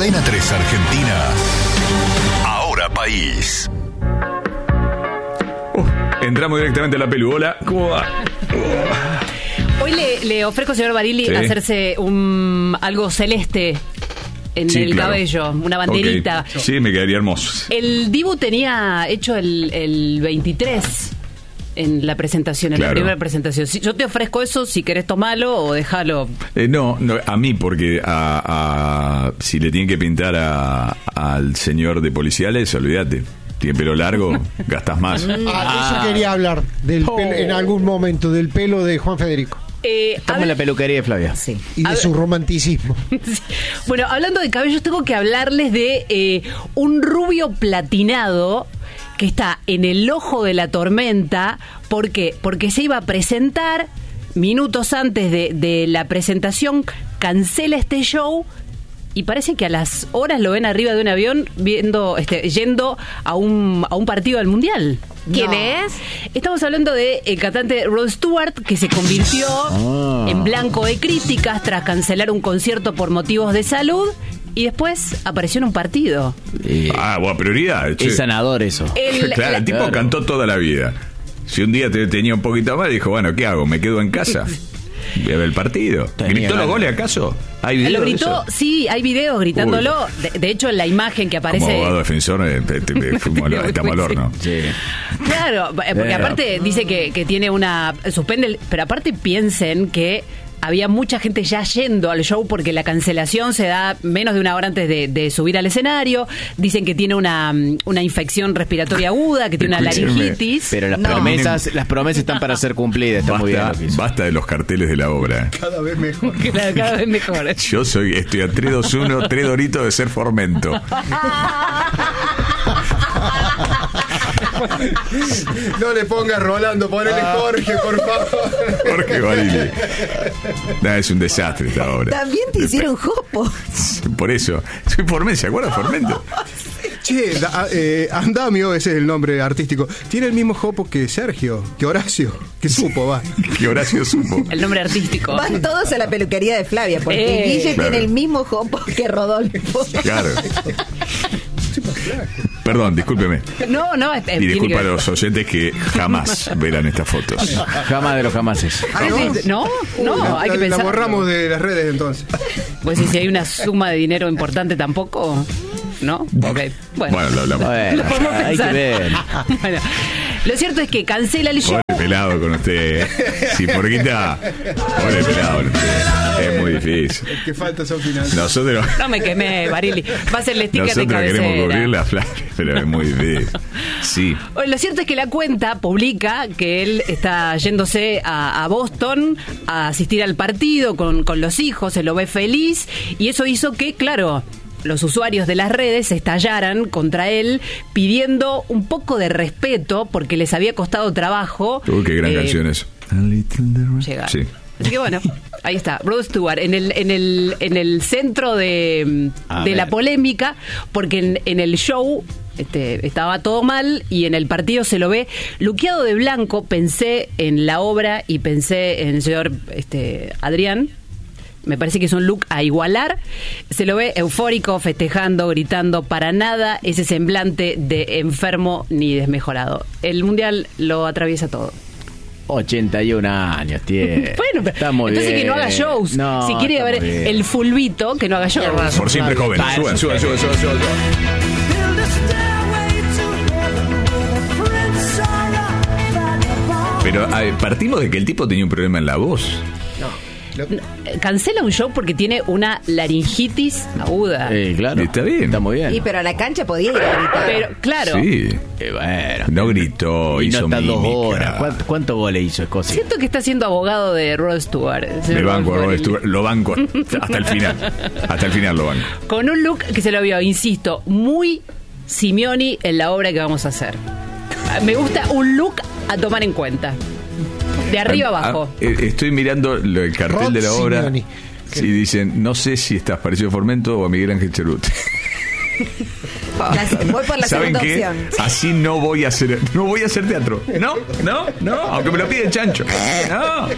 Cadena 3 Argentina. Ahora País. Entramos directamente a la pelu. Hola, ¿cómo va? Hoy le ofrezco, señor Barili, ¿Sí? hacerse algo celeste en el cabello, una banderita. Okay. Sí, me quedaría hermoso. El Dibu tenía hecho el 23 en la presentación, en la primera presentación. Yo te ofrezco eso, si querés tomalo o déjalo. No, a mí, porque si le tienen que pintar al señor de policiales, olvídate. Tiene pelo largo, gastas más. Eso quería hablar del pelo, en algún momento, del pelo de Juan Federico. Estamos en la peluquería de Flavia. Sí. Y de su romanticismo. Bueno, hablando de cabellos, tengo que hablarles de un rubio platinado que está en el ojo de la tormenta. ¿Por qué? Porque se iba a presentar minutos antes de la presentación, cancela este show. Y parece que a las horas lo ven arriba de un avión yendo a un partido del Mundial. ¿Quién es? Estamos hablando de el cantante Rod Stewart, que se convirtió en blanco de críticas tras cancelar un concierto por motivos de salud y después apareció en un partido. Buena prioridad. Es sanador eso. El tipo cantó toda la vida. Si un día tenía un poquito más, dijo, bueno, ¿qué hago? ¿Me quedo en casa? Voy a ver el partido. ¿Gritó los goles acaso? ¿Hay videos? Lo gritó, sí, hay videos gritándolo. De hecho, en la imagen que aparece. Como abogado defensor, estamos al horno. Sí. Claro, porque aparte dice que tiene suspende, pero aparte piensen que había mucha gente ya yendo al show porque la cancelación se da menos de una hora antes de subir al escenario. Dicen que tiene una infección respiratoria aguda, que tiene una laringitis. Pero las promesas están para ser cumplidas. Está muy bien. Basta de los carteles de la obra. Cada vez mejor. Cada vez mejor. Yo estoy a 3-2-1, 3 doritos de ser Formento. No le pongas Rolando, ponele Jorge, por favor. Jorge Barili. Es un desastre esta obra. También te hicieron jopo. Por eso. Soy Formento, ¿se acuerdan Formento? Che, Andamio, ese es el nombre artístico. Tiene el mismo jopo que Sergio, que Horacio, que supo, va. Que Horacio supo. El nombre artístico. Van todos a la peluquería de Flavia, porque Guille tiene el mismo jopo que Rodolfo. Claro. Perdón, discúlpeme. No, y disculpa a los oyentes que jamás verán estas fotos. Jamás de los jamases. No, hay que pensar. La borramos de las redes entonces. Pues si hay una suma de dinero importante tampoco, ¿no? Ok. Bueno, lo hablamos. Lo podemos hay pensar. que ver. Bueno, lo cierto es que cancela el show. Pobre pelado con usted. Sí, porquita. Pobre pelado con usted. Es muy difícil. Que falta son finanzas. Nosotros. No me quemé, Barili. Va a ser el sticker de cabecera. Nosotros queremos cubrir la Flavia, pero es muy difícil. Sí. Bueno, lo cierto es que la cuenta publica que él está yéndose a Boston a asistir al partido con los hijos, se lo ve feliz, y eso hizo que, claro, los usuarios de las redes estallaran contra él pidiendo un poco de respeto porque les había costado trabajo. Qué gran canción es. Llegar. Sí. Así que bueno, ahí está, Rod Stewart en el centro de la polémica, porque en el show estaba todo mal y en el partido se lo ve luqueado de blanco. Pensé en la obra y pensé en el señor Adrián. Me parece que es un look a igualar. Se lo ve eufórico, festejando, gritando. Para nada ese semblante de enfermo ni desmejorado. El Mundial lo atraviesa todo. 81 años tiene. Bueno, pero está muy entonces bien. que no haga shows. No, si quiere ver el fulbito, que no haga shows. Por siempre joven. Suban. Pero partimos de que el tipo tenía un problema en la voz. Cancela un show porque tiene una laringitis aguda. Claro. Está bien. Está muy bien. Y pero a la cancha podía ir a gritar. Pero, claro. Sí. Bueno. No gritó, Y hizo no está 2 mímica. horas. ¿Cuántos goles hizo Escocia? Siento que está siendo abogado de Rod Stewart. Me banco a Rod Stewart, lo banco hasta el final. Hasta el final lo banco. Con un look que se lo vio, insisto, muy Simeoni en la obra que vamos a hacer. Me gusta un look a tomar en cuenta. De arriba abajo. Estoy mirando el cartel Rod de la obra. Simeoni. Y dicen, no sé si estás parecido a Formento o a Miguel Ángel Cerruti. Voy por la ¿Saben segunda qué? opción. Así no voy a hacer teatro. No, aunque me lo pide Chancho. No.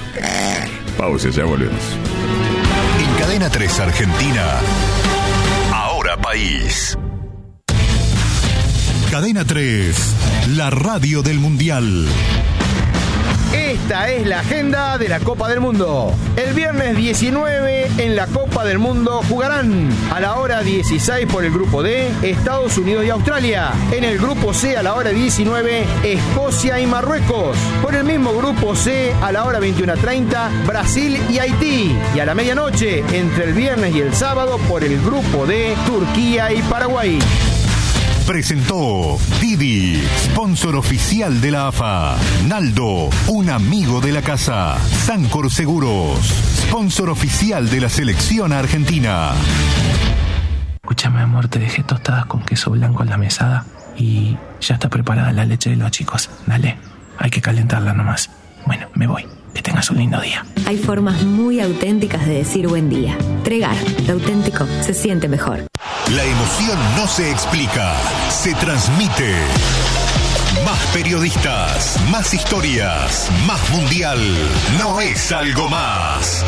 Pausa, ya volvemos. En Cadena 3 Argentina. Ahora País. Cadena 3, la radio del Mundial. Esta es la agenda de la Copa del Mundo. El viernes 19 en la Copa del Mundo jugarán a la hora 16 por el grupo D, Estados Unidos y Australia. En el grupo C a la hora 19, Escocia y Marruecos. Por el mismo grupo C a la hora 21:30, Brasil y Haití. Y a la medianoche, entre el viernes y el sábado, por el grupo D, Turquía y Paraguay. Presentó Didi, sponsor oficial de la AFA. Naldo, un amigo de la casa. Sancor Seguros, sponsor oficial de la selección argentina. Escúchame, amor, te dejé tostadas con queso blanco en la mesada y ya está preparada la leche de los chicos. Dale, hay que calentarla nomás. Bueno, me voy. Que tengas un lindo día. Hay formas muy auténticas de decir buen día. Tregar, lo auténtico se siente mejor. La emoción no se explica, se transmite. Más periodistas, más historias, más mundial. No es algo más.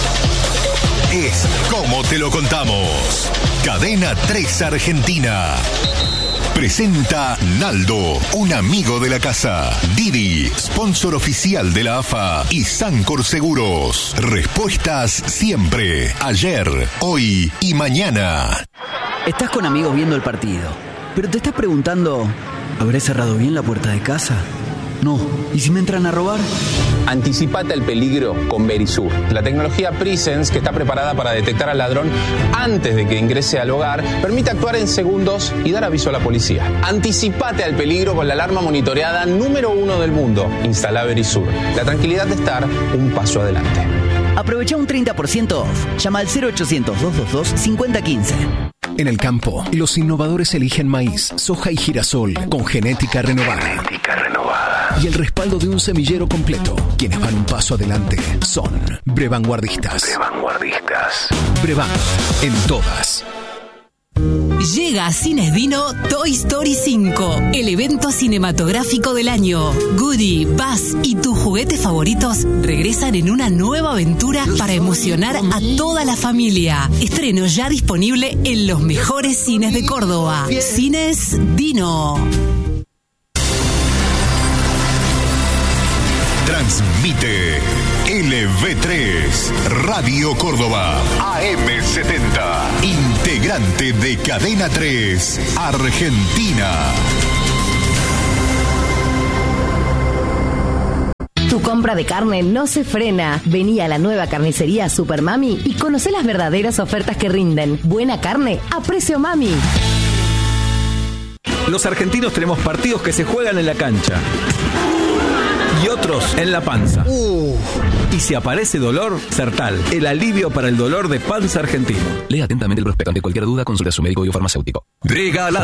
Es como te lo contamos. Cadena 3 Argentina. Presenta Naldo, un amigo de la casa. Didi, sponsor oficial de la AFA. Y Sancor Seguros. Respuestas siempre. Ayer, hoy y mañana. Estás con amigos viendo el partido, pero te estás preguntando, ¿habré cerrado bien la puerta de casa? No. ¿Y si me entran a robar? Anticipate al peligro con Verisur, la tecnología Presence que está preparada para detectar al ladrón antes de que ingrese al hogar, permite actuar en segundos y dar aviso a la policía. Anticipate al peligro con la alarma monitoreada número 1 del mundo. Instala Verisur, la tranquilidad de estar un paso adelante. Aprovecha un 30% off. Llama al 0800-222-5015. En el campo, los innovadores eligen maíz, soja y girasol con genética renovada. Y el respaldo de un semillero completo. Quienes van un paso adelante son Brevanguardistas. Brevan, en todas. Llega a Cines Dino Toy Story 5, el evento cinematográfico del año. Woody, Buzz y tus juguetes favoritos regresan en una nueva aventura para emocionar a toda la familia. Estreno ya disponible en los mejores cines de Córdoba. Cines Dino. Transmite LV3 Radio Córdoba AM70, integrante de Cadena 3 Argentina. Tu compra de carne no se frena. Vení a la nueva carnicería Super Mami y conocé las verdaderas ofertas que rinden. Buena carne a precio mami. Los argentinos tenemos partidos que se juegan en la cancha y otros en la panza. Y si aparece dolor, Sertal, el alivio para el dolor de panza argentino. Lea atentamente el prospecto. Ante cualquier duda, consulte a su médico y o farmacéutico. Regala